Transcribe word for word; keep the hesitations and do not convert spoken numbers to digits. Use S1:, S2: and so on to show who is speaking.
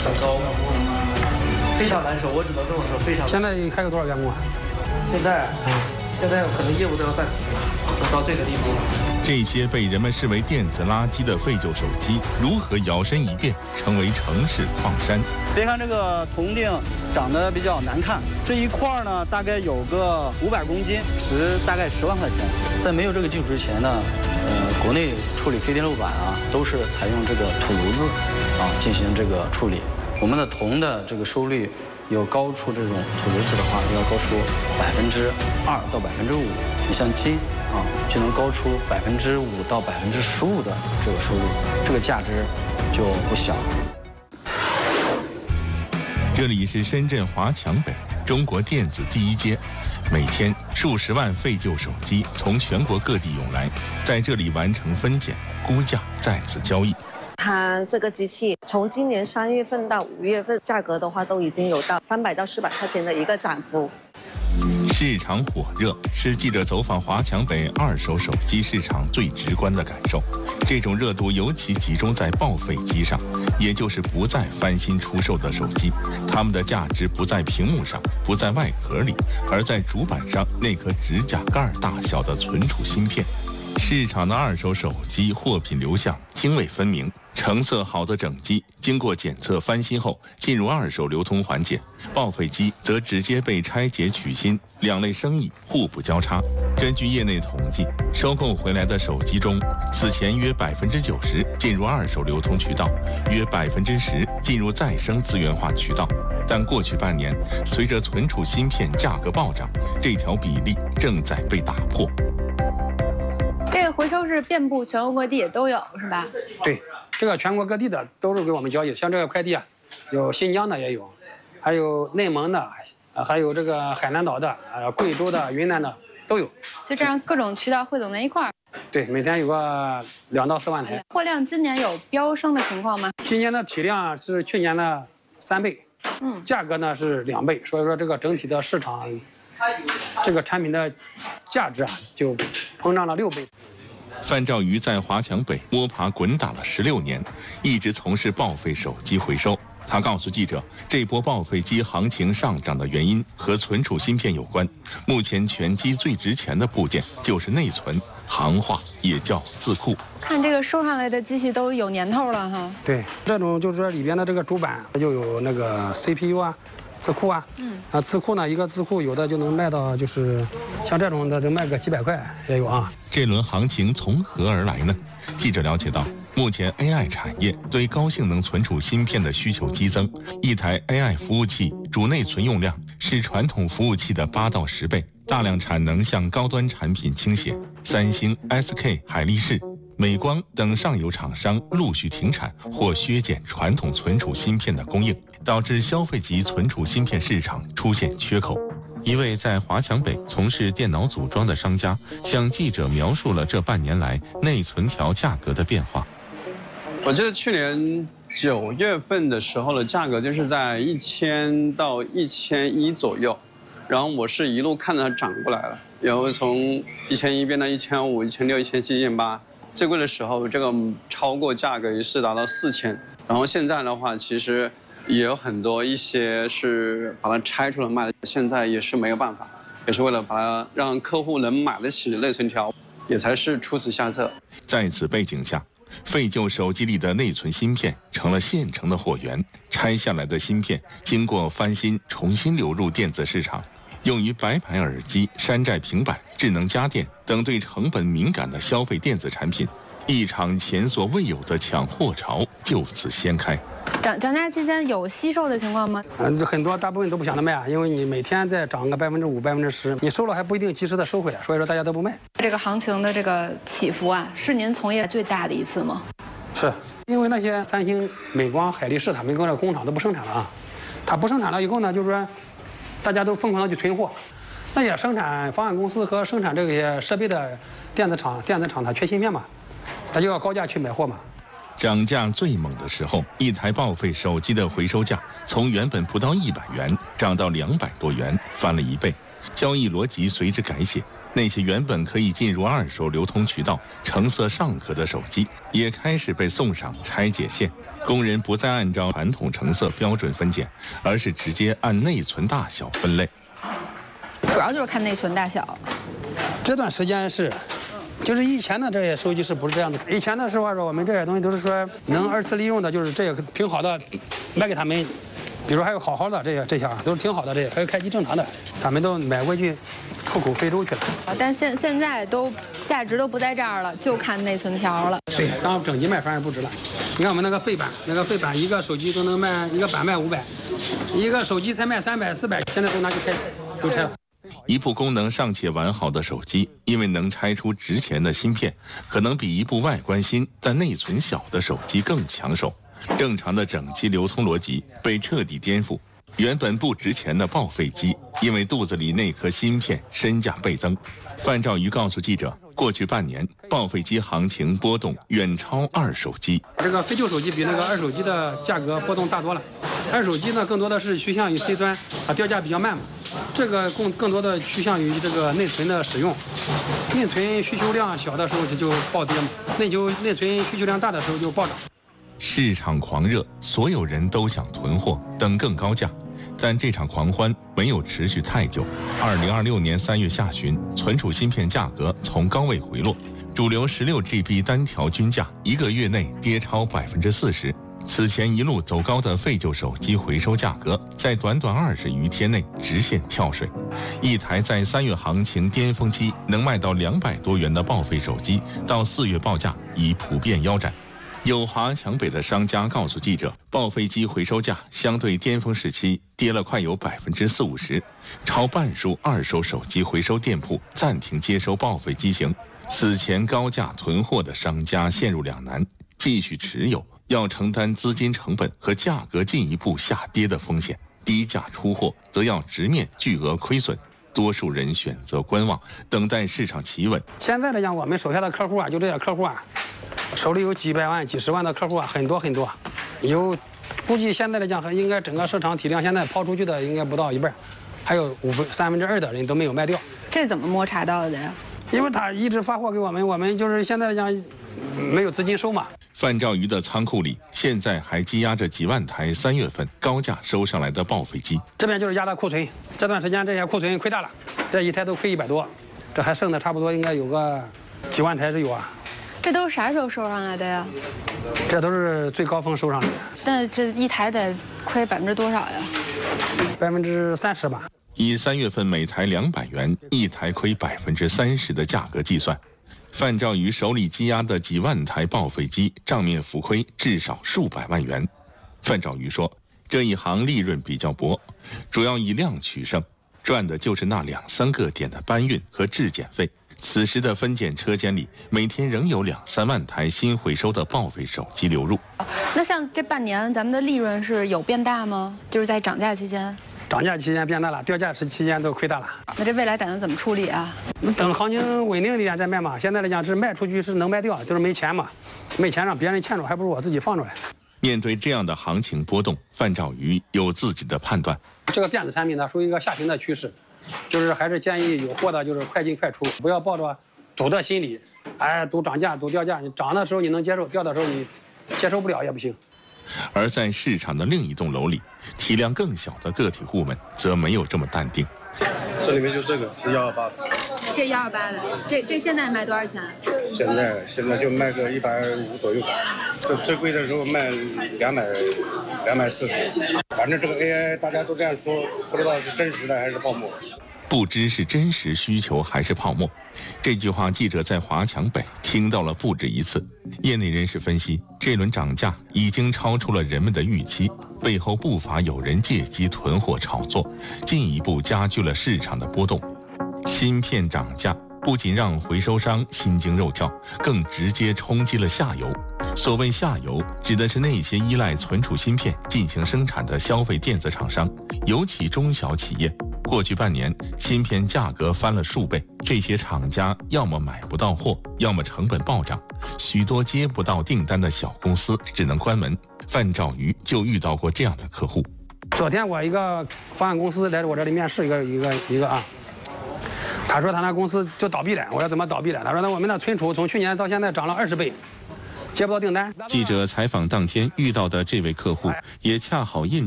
S1: 很高，非常难受，我只能这么说，非常。
S2: 现在还有多少员工啊？
S1: 现在，嗯，现在可能业务都要暂停了，到这个地步。
S3: 这些被人们视为电子垃圾的废旧手机，如何摇身一变成为城市矿山？
S4: 别看这个铜锭长得比较难看，这一块呢大概有个五百公斤，值大概十万块钱。在没有这个技术之前呢，呃，国内处理非电路板啊，都是采用这个土炉子啊进行这个处理。我们的铜的这个收率有高出这种土炉子的话，要高出百分之二到百分之五。你像金啊，就能高出百分之五到百分之十五的这个收入，这个价值就不小。
S3: 这里是深圳华强北，中国电子第一街。每天数十万废旧手机从全国各地涌来，在这里完成分拣、估价，再次交易。
S5: 它这个机器从今年三月份到五月份，价格的话都已经有到三百到四百块钱的一个涨幅。
S3: 市场火热是记者走访华强北二手手机市场最直观的感受。这种热度尤其集中在报废机上，也就是不再翻新出售的手机。它们的价值不在屏幕上，不在外壳里，而在主板上那颗指甲盖大小的存储芯片。市场的二手手机货品流向泾渭分明，成色好的整机经过检测翻新后进入二手流通环节，报废机则直接被拆解取芯，两类生意互不交叉。根据业内统计，收购回来的手机中，此前约百分之九十进入二手流通渠道，约百分之十进入再生资源化渠道。但过去半年，随着存储芯片价格暴涨，这条比例正在被打破。
S6: 这个回收是遍布全国各地也都有，是吧？
S2: 对，这个全国各地的都是给我们交易，像这个快递啊，有新疆的也有，还有内蒙的，还有这个海南岛的，呃，贵州的、云南的都有。
S6: 就这样各种渠道汇总在一块儿。
S2: 对，每天有个两到四万台。
S6: 货量今年有飙升的情况吗？
S2: 今年的体量是去年的三倍，嗯，价格呢是两倍，所以说这个整体的市场，这个产品的价值啊就膨胀了六倍。
S3: 范兆瑜在华强北摸爬滚打了十六年，一直从事报废手机回收。他告诉记者，这波报废机行情上涨的原因和存储芯片有关。目前全机最值钱的部件就是内存，行话也叫字库。
S6: 看这个收上来的机器都有年头了哈。
S2: 对，这种就是说里边的这个主板就有那个 C P U 啊。字库啊，嗯，啊，字库呢，一个字库有的就能卖到，就是像这种的，能卖个几百块也有啊。
S3: 这轮行情从何而来呢？记者了解到，目前 A I 产业对高性能存储芯片的需求激增，一台 A I 服务器主内存用量是传统服务器的八到十倍，大量产能向高端产品倾斜。三星、S K、海力士、美光等上游厂商陆续停产或削减传统存储芯片的供应，导致消费级存储芯片市场出现缺口。一位在华强北从事电脑组装的商家向记者描述了这半年来内存条价格的变化。
S7: 我记得去年九月份的时候的价格就是在一千到一千一左右，然后我是一路看着它涨过来了，然后从一千一变到一千五、一千六、一千七、一千八。最贵的时候，这个超过价格也是达到四千。然后现在的话，其实也有很多一些是把它拆出来卖的，现在也是没有办法，也是为了把它让客户能买得起内存条，也才是出此下策。
S3: 在此背景下，废旧手机里的内存芯片成了现成的货源，拆下来的芯片经过翻新，重新流入电子市场。用于白牌耳机、山寨平板、智能家电等对成本敏感的消费电子产品，一场前所未有的抢货潮就此掀开。
S6: 涨涨价期间有惜售的情况吗？
S2: 嗯，很多大部分都不想着卖啊，因为你每天再涨个百分之五、百分之十，你收了还不一定及时的收回来，所以说大家都不卖。
S6: 这个行情的这个起伏啊，是您从业最大的一次吗？
S2: 是，因为那些三星、美光、海力士，他们跟这工厂都不生产了啊，它不生产了以后呢，就是说。大家都疯狂的去囤货，那些生产方案公司和生产这些设备的电子厂、电子厂它缺芯片嘛，它就要高价去买货嘛。
S3: 涨价最猛的时候，一台报废手机的回收价从原本不到一百元涨到两百多元，翻了一倍，交易逻辑随之改写。 那些原本可以进入二手流通渠道、成色尚可的手机，也开始被送上拆解线。工人不再按照传统成色标准分拣，而是直接按内存大小分类。
S6: 主要就是看内存大小。
S2: 这段时间是，就是以前的这些手机是不是这样的？以前的时候说我们这些东西都是说能二次利用的，就是这个挺好的，卖给他们。比如还有好好的这些这些都是挺好的，这些还有开机正常的，他们都买回去出口非洲去了。
S6: 但现现在都价值都不在这儿了，就看内存条了。
S2: 对，当整机卖反而不值了。你看我们那个废版，那个废版一个手机都能卖一个版卖五百，一个手机才卖三百四百，现在都拿去拆，都拆了。
S3: 一部功能尚且完好的手机，因为能拆出值钱的芯片，可能比一部外观新但内存小的手机更抢手。正常的整机流通逻辑被彻底颠覆。原本不值钱的报废机，因为肚子里那颗芯片身价倍增。范兆瑜告诉记者，过去半年报废机行情波动远超二手机。
S2: 这个废旧手机比那个二手机的价格波动大多了。二手机呢，更多的是趋向于 C 端，啊，掉价比较慢嘛。这个更更多的趋向于这个内存的使用。内存需求量小的时候就就暴跌嘛，内求内存需求量大的时候就暴涨。
S3: 市场狂热，所有人都想囤货，等更高价。但这场狂欢没有持续太久。二零二六年三月下旬，存储芯片价格从高位回落，主流十六 G B 单条均价一个月内跌超百分之四十。此前一路走高的废旧手机回收价格，在短短二十余天内直线跳水。一台在三月行情巅峰期能卖到两百多元的报废手机，到四月报价已普遍腰斩。有华强北的商家告诉记者，报废机回收价相对巅峰时期跌了快有百分之四五十，超半数二手手机回收店铺暂停接收报废机型。此前高价囤货的商家陷入两难：继续持有，要承担资金成本和价格进一步下跌的风险；低价出货，则要直面巨额亏损。多数人选择观望，等待市场企稳。
S2: 现在来讲，我们手下的客户啊，就这些客户啊，手里有几百万、几十万的客户啊，很多很多。有，估计现在来讲，应该整个市场体量现在抛出去的应该不到一半，还有五分三分之二的人都没有卖掉。
S6: 这怎么摸查到的呀？
S2: 因为他一直发货给我们，我们就是现在来讲没有资金收嘛。
S3: 范兆瑜的仓库里现在还积压着几万台三月份高价收上来的报废机。
S2: 这边就是压的库存，这段时间这些库存亏大了，这一台都亏一百多，这还剩的差不多应该有个几万台是有啊。
S6: 这都是啥时候收上来的呀？
S2: 这都是最高峰收上来的。
S6: 那这一台得亏百分之多少呀？
S2: 百分之三十吧。
S3: 以三月份每台两百元，一台亏百分之三十的价格计算，范兆瑜手里积压的几万台报废机账面浮亏至少数百万元。范兆瑜说，这一行利润比较薄，主要以量取胜，赚的就是那两三个点的搬运和质检费。此时的分拣车间里，每天仍有两三万台新回收的报废手机流入。
S6: 那像这半年咱们的利润是有变大吗？就是在涨价期间。
S2: 涨价期间变大了，掉价期间都亏大了。
S6: 那这未来打算怎么处理啊？
S2: 等行情稳定一点再卖嘛。现在来讲是卖出去是能卖掉，就是没钱嘛，没钱让别人欠着，还不如我自己放出来。
S3: 面对这样的行情波动，范兆瑜有自己的判断。
S2: 这个电子产品呢，属于一个下行的趋势，就是还是建议有货的就是快进快出，不要抱着赌的心理，哎，赌涨价赌掉价，你涨的时候你能接受，掉的时候你接受不了也不行。
S3: 而在市场的另一栋楼里，体量更小的个体户们则没有这么淡定。
S8: 这里面就这个是幺二八的，
S6: 这幺二八的，这这现在卖多少钱？
S8: 现在现在就卖个一百五左右吧，这最贵的时候卖两百两百四十，反正这个 A I 大家都这样说，不知道是真实的还是泡沫。
S3: 不知是真实需求还是泡沫，这句话记者在华强北听到了不止一次。业内人士分析，这轮涨价已经超出了人们的预期，背后不乏有人借机囤货炒作，进一步加剧了市场的波动。芯片涨价不仅让回收商心惊肉跳，更直接冲击了下游。所谓下游，指的是那些依赖存储芯片进行生产的消费电子厂商，尤其中小企业。过去半年，芯片价格翻了数倍，这些厂家要么买不到货，要么成本暴涨，许多接不到订单的小公司只能关门。范兆瑜就遇到过这样的客户。
S2: 昨天我一个方案公司来我这里面试，一个一个一个啊， 他说他那公司就倒闭了。我说怎么倒闭了？他说那我们的存储从去年到现在涨了二十倍，接不到订单。
S3: 记者采访当天遇到的这位客户，也恰好印